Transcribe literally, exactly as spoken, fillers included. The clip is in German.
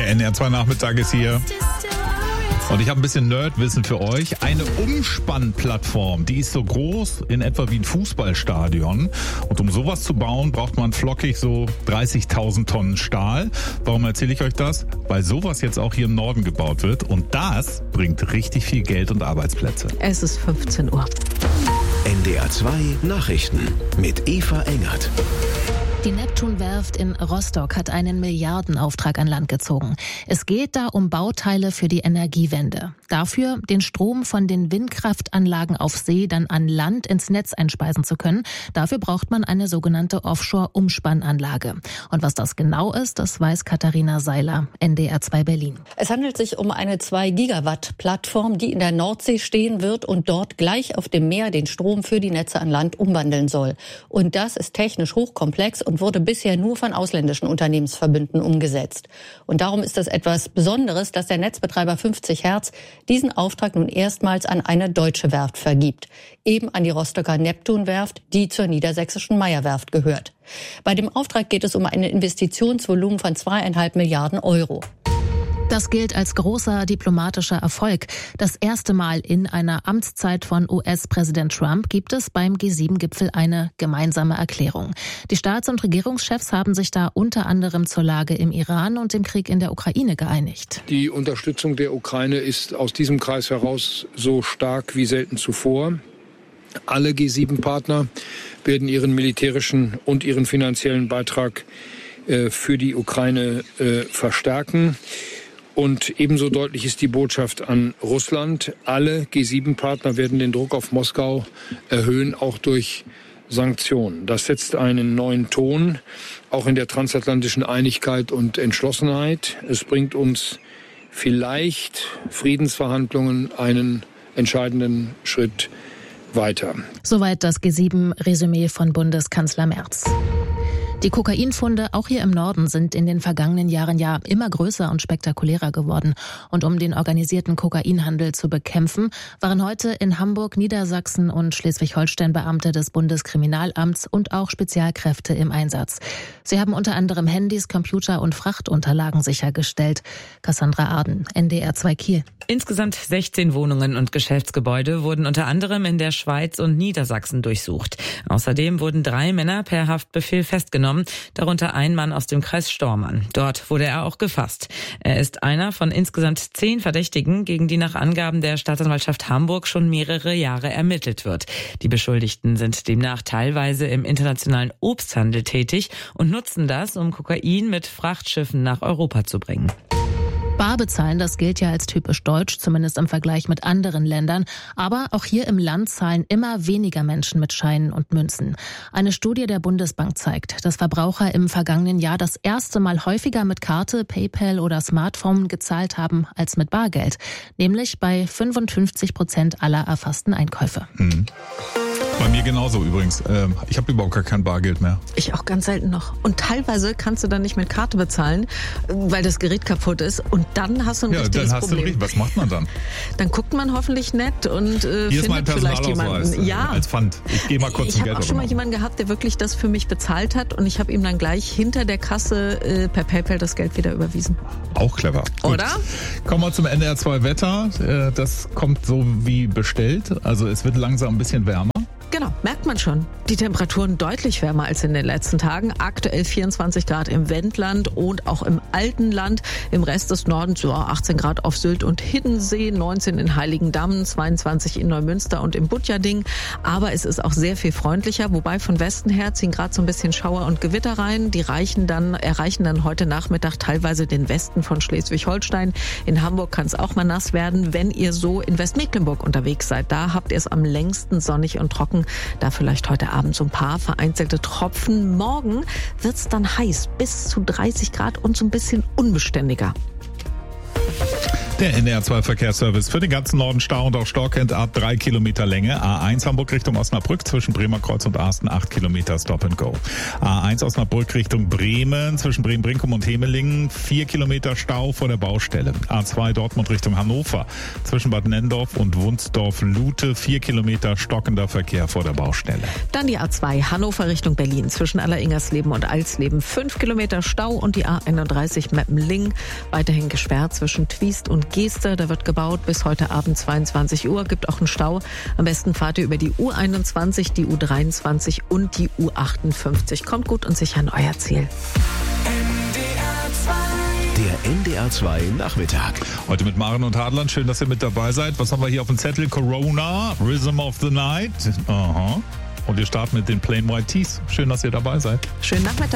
Der N D R zwei Nachmittag ist hier. Und ich habe ein bisschen Nerdwissen für euch. Eine Umspannplattform, die ist so groß in etwa wie ein Fußballstadion. Und um sowas zu bauen, braucht man flockig so dreißigtausend Tonnen Stahl. Warum erzähle ich euch das? Weil sowas jetzt auch hier im Norden gebaut wird. Und das bringt richtig viel Geld und Arbeitsplätze. Es ist fünfzehn Uhr. N D R zwei Nachrichten mit Eva Engert. Die Neptun-Werft in Rostock hat einen Milliardenauftrag an Land gezogen. Es geht da um Bauteile für die Energiewende. Dafür, den Strom von den Windkraftanlagen auf See dann an Land ins Netz einspeisen zu können, dafür braucht man eine sogenannte Offshore-Umspannanlage. Und was das genau ist, das weiß Katharina Seiler, N D R zwei Berlin. Es handelt sich um eine zwei Gigawatt Plattform, die in der Nordsee stehen wird und dort gleich auf dem Meer den Strom für die Netze an Land umwandeln soll. Und das ist technisch hochkomplex und wurde bisher nur von ausländischen Unternehmensverbünden umgesetzt. Und darum ist es etwas Besonderes, dass der Netzbetreiber fünfzig Hertz diesen Auftrag nun erstmals an eine deutsche Werft vergibt. Eben an die Rostocker Neptun-Werft, die zur niedersächsischen Meyer-Werft gehört. Bei dem Auftrag geht es um ein Investitionsvolumen von zweieinhalb Milliarden Euro. Das gilt als großer diplomatischer Erfolg. Das erste Mal in einer Amtszeit von U S-Präsident Trump gibt es beim G sieben Gipfel eine gemeinsame Erklärung. Die Staats- und Regierungschefs haben sich da unter anderem zur Lage im Iran und dem Krieg in der Ukraine geeinigt. Die Unterstützung der Ukraine ist aus diesem Kreis heraus so stark wie selten zuvor. Alle G sieben Partner werden ihren militärischen und ihren finanziellen Beitrag äh, für die Ukraine äh, verstärken. Und ebenso deutlich ist die Botschaft an Russland. Alle G sieben Partner werden den Druck auf Moskau erhöhen, auch durch Sanktionen. Das setzt einen neuen Ton, auch in der transatlantischen Einigkeit und Entschlossenheit. Es bringt uns vielleicht Friedensverhandlungen einen entscheidenden Schritt weiter. Soweit das G sieben Resümee von Bundeskanzler Merz. Die Kokainfunde auch hier im Norden sind in den vergangenen Jahren ja immer größer und spektakulärer geworden. Und um den organisierten Kokainhandel zu bekämpfen, waren heute in Hamburg, Niedersachsen und Schleswig-Holstein Beamte des Bundeskriminalamts und auch Spezialkräfte im Einsatz. Sie haben unter anderem Handys, Computer und Frachtunterlagen sichergestellt. Cassandra Arden, N D R zwei Kiel. Insgesamt sechzehn Wohnungen und Geschäftsgebäude wurden unter anderem in der Schweiz und Niedersachsen durchsucht. Außerdem wurden drei Männer per Haftbefehl festgenommen, darunter ein Mann aus dem Kreis Stormann. Dort wurde er auch gefasst. Er ist einer von insgesamt zehn Verdächtigen, gegen die nach Angaben der Staatsanwaltschaft Hamburg schon mehrere Jahre ermittelt wird. Die Beschuldigten sind demnach teilweise im internationalen Obsthandel tätig und nutzen das, um Kokain mit Frachtschiffen nach Europa zu bringen. Bar bezahlen, das gilt ja als typisch deutsch, zumindest im Vergleich mit anderen Ländern. Aber auch hier im Land zahlen immer weniger Menschen mit Scheinen und Münzen. Eine Studie der Bundesbank zeigt, dass Verbraucher im vergangenen Jahr das erste Mal häufiger mit Karte, PayPal oder Smartphone gezahlt haben als mit Bargeld. Nämlich bei fünfundfünfzig Prozent aller erfassten Einkäufe. Mhm. Bei mir genauso übrigens. Ich habe überhaupt gar kein Bargeld mehr. Ich auch ganz selten noch. Und teilweise kannst du dann nicht mit Karte bezahlen, weil das Gerät kaputt ist. Und dann hast du ein ja, richtiges dann hast Problem. Du, was macht man dann? Dann guckt man hoffentlich nett und äh, Hier findet ist mein vielleicht jemanden. Ja. Als Pfand. Ich gehe mal kurz ich zum Geld. Ich habe auch schon mal jemanden gehabt, der wirklich das für mich bezahlt hat. Und ich habe ihm dann gleich hinter der Kasse äh, per PayPal das Geld wieder überwiesen. Auch clever. Gut. Oder? Kommen wir zum N D R zwei Wetter. Das kommt so wie bestellt. Also es wird langsam ein bisschen wärmer. Genau, merkt man schon. Die Temperaturen deutlich wärmer als in den letzten Tagen. Aktuell vierundzwanzig Grad im Wendland und auch im Altenland. Im Rest des Nordens so achtzehn Grad auf Sylt und Hiddensee, neunzehn in Heiligendamm, zweiundzwanzig in Neumünster und im Butjading. Aber es ist auch sehr viel freundlicher, wobei von Westen her ziehen gerade so ein bisschen Schauer und Gewitter rein. Die reichen dann, erreichen dann heute Nachmittag teilweise den Westen von Schleswig-Holstein. In Hamburg kann es auch mal nass werden, wenn ihr so in Westmecklenburg unterwegs seid. Da habt ihr es am längsten sonnig und trocken. Da vielleicht heute Abend so ein paar vereinzelte Tropfen. Morgen wird's dann heiß, bis zu dreißig Grad und so ein bisschen unbeständiger. Der N D R zwei Verkehrsservice für den ganzen Norden Stau und auch Stau kennt ab drei Kilometer Länge. A eins Hamburg Richtung Osnabrück zwischen Bremer Kreuz und Asten acht Kilometer Stop and Go. A eins Osnabrück Richtung Bremen zwischen Bremen-Brinkum und Hemelingen vier Kilometer Stau vor der Baustelle. A zwei Dortmund Richtung Hannover zwischen Bad Nendorf und Wunsdorf-Lute vier Kilometer stockender Verkehr vor der Baustelle. Dann die A zwei Hannover Richtung Berlin zwischen Alleringersleben und Alsleben fünf Kilometer Stau und die A einunddreißig Meppen-Lingen weiterhin gesperrt zwischen Twiest und Geester. Da wird gebaut bis heute Abend zweiundzwanzig Uhr. Gibt auch einen Stau. Am besten fahrt ihr über die U einundzwanzig, die U dreiundzwanzig und die U achtundfünfzig. Kommt gut und sicher an euer Ziel. Der N D R zwei Nachmittag. Heute mit Maren und Hadland. Schön, dass ihr mit dabei seid. Was haben wir hier auf dem Zettel? Corona, Rhythm of the Night. Aha. Und wir starten mit den Plain White Tees. Schön, dass ihr dabei seid. Schönen Nachmittag.